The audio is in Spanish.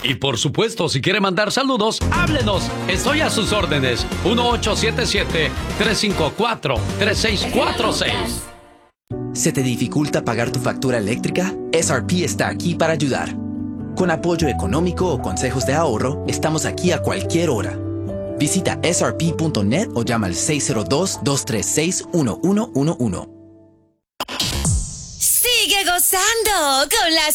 Y por supuesto, si quiere mandar saludos, háblenos. Estoy a sus órdenes. 1877-354-3646. ¿Se te dificulta pagar tu factura eléctrica? SRP está aquí para ayudar. Con apoyo económico o consejos de ahorro, estamos aquí a cualquier hora. Visita srp.net o llama al 602-236-1111. Sigue gozando con las